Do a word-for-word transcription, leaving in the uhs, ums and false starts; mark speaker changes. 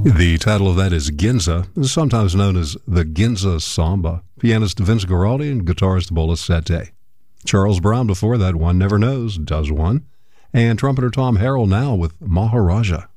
Speaker 1: The title of that is Ginza, sometimes known as the Ginza Samba. Pianist Vince Guaraldi and guitarist Bola Sete. Charles Brown before that one, Never Knows, does one. And trumpeter Tom Harrell now with Maharaja.